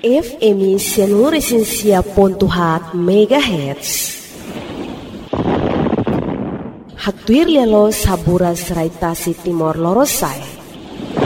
FM Seluruh Pontuhat MHz. Haktuir lialo saburas raitasi Timor Lorosai.